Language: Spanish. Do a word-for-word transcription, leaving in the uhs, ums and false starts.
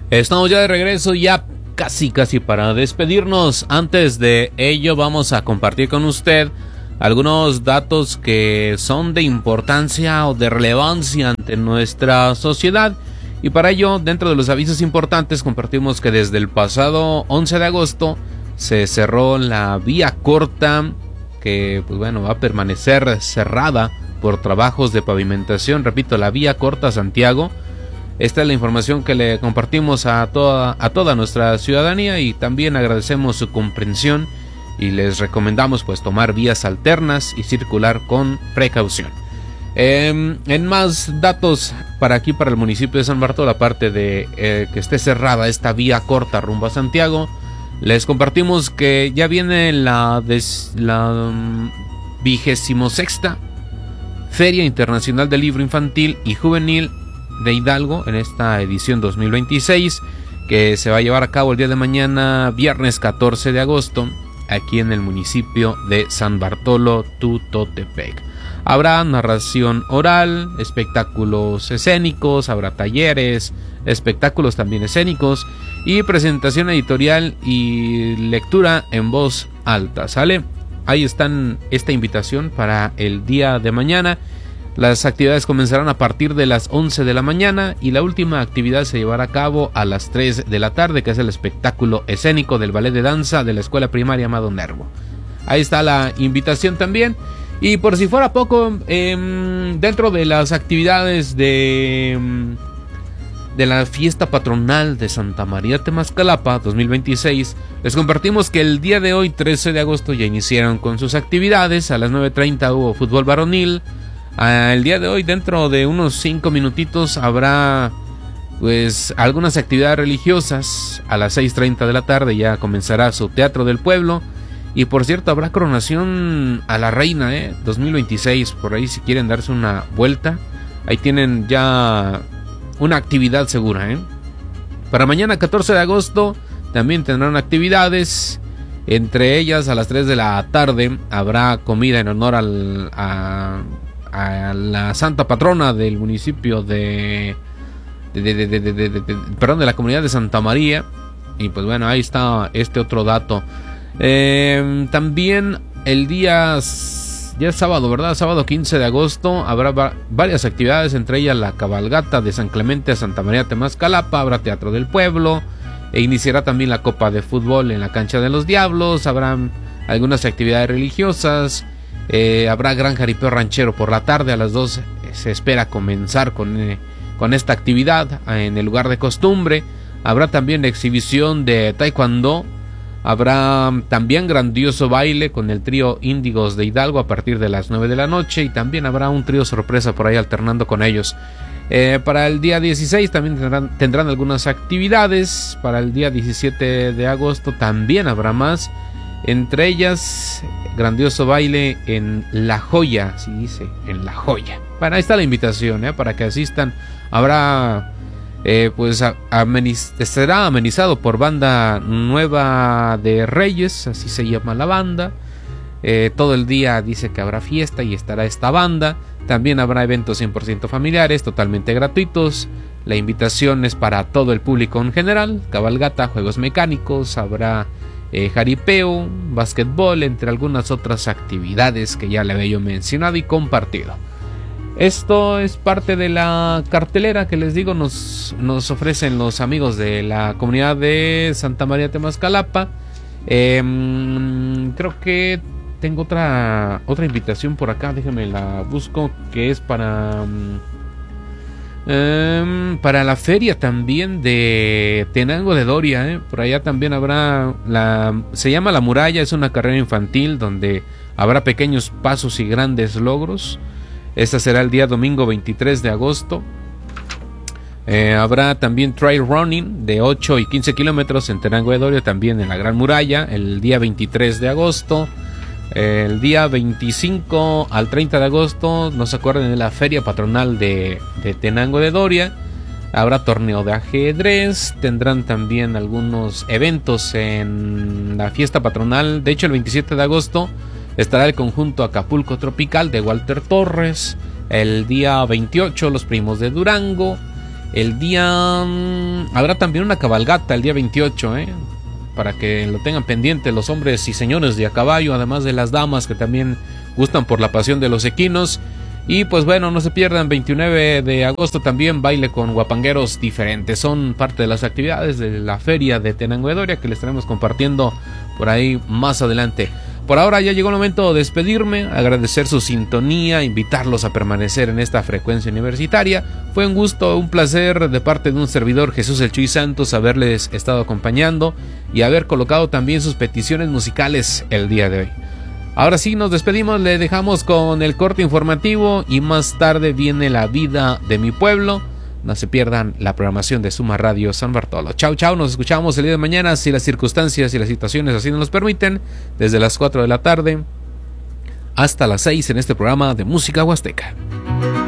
Estamos ya de regreso, ya casi casi para despedirnos. Antes de ello vamos a compartir con usted algunos datos que son de importancia o de relevancia ante nuestra sociedad. Y para ello, dentro de los avisos importantes, compartimos que desde el pasado once de agosto se cerró la vía corta, que pues bueno, va a permanecer cerrada por trabajos de pavimentación. Repito, la vía corta Santiago. Esta es la información que le compartimos a toda, a toda nuestra ciudadanía, y también agradecemos su comprensión y les recomendamos pues tomar vías alternas y circular con precaución. Eh, en más datos para aquí, para el municipio de San Bartolo, aparte de eh, que esté cerrada esta vía corta rumbo a Santiago, les compartimos que ya viene la, des, la um, vigésimo sexta Feria Internacional del Libro Infantil y Juvenil de Hidalgo en esta edición dos mil veintiséis, que se va a llevar a cabo el día de mañana, viernes catorce de agosto, aquí en el municipio de San Bartolo Tutotepec. Habrá narración oral, espectáculos escénicos, habrá talleres, espectáculos también escénicos y presentación editorial y lectura en voz alta. ¿Sale? Ahí están esta invitación para el día de mañana. Las actividades comenzarán a partir de las once de la mañana y la última actividad se llevará a cabo a las tres de la tarde, que es el espectáculo escénico del ballet de danza de la escuela primaria Amado Nervo. Ahí está la invitación también. Y por si fuera poco, eh, dentro de las actividades de, de la fiesta patronal de Santa María Temascalapa dos mil veintiséis, les compartimos que el día de hoy, trece de agosto, ya iniciaron con sus actividades. A las nueve treinta hubo fútbol varonil. El día de hoy, dentro de unos cinco minutitos, habrá pues algunas actividades religiosas. A las seis treinta de la tarde ya comenzará su Teatro del Pueblo. Y por cierto, habrá coronación a la reina, ¿eh? dos mil veintiséis, por ahí si quieren darse una vuelta. Ahí tienen ya una actividad segura, ¿eh? Para mañana, catorce de agosto, también tendrán actividades. Entre ellas, a las tres de la tarde, habrá comida en honor al, a... a la santa patrona del municipio de, de, de, de, de, de, de, de, de perdón, de la comunidad de Santa María. Y pues bueno, ahí está este otro dato. Eh, también el día, ya es sábado, ¿verdad? Sábado quince de agosto habrá va- varias actividades, entre ellas la cabalgata de San Clemente a Santa María Temascalapa. Habrá Teatro del Pueblo e iniciará también la Copa de Fútbol en la Cancha de los Diablos. Habrá algunas actividades religiosas. Eh, habrá gran jaripeo ranchero por la tarde. A las dos se espera comenzar con, eh, con esta actividad en el lugar de costumbre. Habrá también exhibición de taekwondo. Habrá también grandioso baile con el trío Índigos de Hidalgo a partir de las nueve de la noche. Y también habrá un trío sorpresa por ahí alternando con ellos. Eh, para el día dieciséis también tendrán, tendrán algunas actividades. Para el día diecisiete de agosto también habrá más. Entre ellas, grandioso baile en La Joya, así dice, en La Joya. Bueno, ahí está la invitación, ¿eh? Para que asistan. Habrá, eh, pues, a, ameniz, será amenizado por Banda Nueva de Reyes, así se llama la banda. Eh, todo el día dice que habrá fiesta y estará esta banda. También habrá eventos cien por ciento familiares, totalmente gratuitos. La invitación es para todo el público en general. Cabalgata, juegos mecánicos, habrá Eh, jaripeo, básquetbol, entre algunas otras actividades que ya le había yo mencionado y compartido. Esto es parte de la cartelera que les digo nos, nos ofrecen los amigos de la comunidad de Santa María Temascalapa. Eh, creo que tengo otra otra invitación por acá, déjenme la busco, que es para Um, para la feria también de Tenango de Doria, ¿eh? Por allá también habrá la, se llama La Muralla, es una carrera infantil donde habrá pequeños pasos y grandes logros. Esta será el día domingo veintitrés de agosto. Eh, habrá también trail running de ocho y quince kilómetros en Tenango de Doria, también en la Gran Muralla, el día veintitrés de agosto. El día veinticinco al treinta de agosto, no se acuerden de la feria patronal de, de Tenango de Doria. Habrá torneo de ajedrez, tendrán también algunos eventos en la fiesta patronal. De hecho, el veintisiete de agosto estará el conjunto Acapulco Tropical de Walter Torres. El día veintiocho, los Primos de Durango. El día... Habrá también una cabalgata el día veintiocho, ¿eh? Para que lo tengan pendiente los hombres y señores de a caballo, además de las damas que también gustan por la pasión de los equinos. Y pues bueno, no se pierdan, veintinueve de agosto también baile con guapangueros diferentes. Son parte de las actividades de la feria de Tenango de Doria que les estaremos compartiendo por ahí más adelante. Por ahora ya llegó el momento de despedirme, agradecer su sintonía, invitarlos a permanecer en esta frecuencia universitaria. Fue un gusto, un placer de parte de un servidor, Jesús el Chuy Santos, haberles estado acompañando y haber colocado también sus peticiones musicales el día de hoy. Ahora sí, nos despedimos, le dejamos con el corte informativo y más tarde viene La Vida de mi Pueblo. No se pierdan la programación de Suma Radio San Bartolo. Chau, chau, nos escuchamos el día de mañana, si las circunstancias y las situaciones así nos los permiten, desde las cuatro de la tarde hasta las seis en este programa de Música Huasteca.